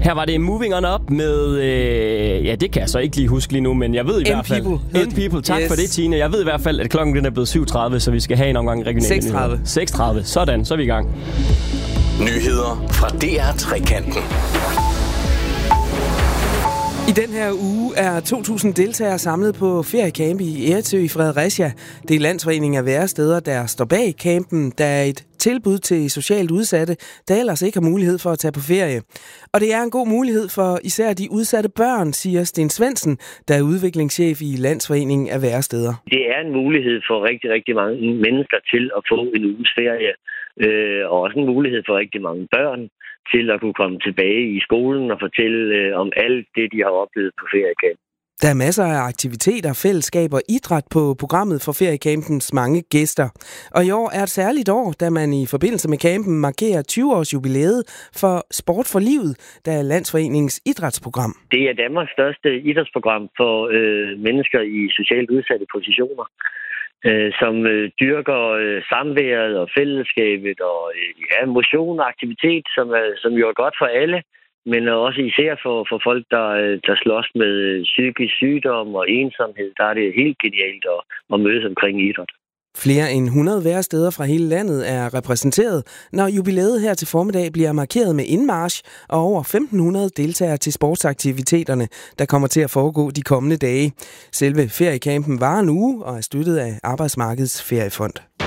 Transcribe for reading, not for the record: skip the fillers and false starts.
Her var det Moving On Up med... ja, det kan jeg så ikke lige huske lige nu, men jeg ved i hvert fald... End People. Tak for det, Tine. Jeg ved i hvert fald, at klokken den er blevet 7.30, så vi skal have en omgang regionale nyheder. 6.30. Sådan, så er vi i gang. Nyheder fra DR Trekanten. I den her uge er 2.000 deltagere samlet på feriecamp i Eretø i Fredericia. Det er Landsforeningen af Væresteder, der står bag campen. Der er et tilbud til socialt udsatte, der ellers ikke har mulighed for at tage på ferie. Og det er en god mulighed for især de udsatte børn, siger Sten Svendsen, der er udviklingschef i Landsforeningen af Væresteder. Det er en mulighed for rigtig, rigtig mange mennesker til at få en uges ferie. Og også en mulighed for rigtig mange børn til at kunne komme tilbage i skolen og fortælle om alt det, de har oplevet på feriecamp. Der er masser af aktiviteter, fællesskab og idræt på programmet for feriecampens mange gæster. Og i år er et særligt år, da man i forbindelse med campen markerer 20-års jubilæet for Sport for Livet, der er Landsforeningens idrætsprogram. Det er Danmarks største idrætsprogram for mennesker i socialt udsatte positioner, som dyrker samværet og fællesskabet og motion og aktivitet, som jo er godt for alle, men også især for folk, der slås med psykisk sygdom og ensomhed. Der er det helt genialt at mødes omkring idræt. Flere end 100 væresteder fra hele landet er repræsenteret, når jubilæet her til formiddag bliver markeret med indmarch og over 1.500 deltagere til sportsaktiviteterne, der kommer til at foregå de kommende dage. Selve feriecampen varer en uge og er støttet af Arbejdsmarkedets Feriefond.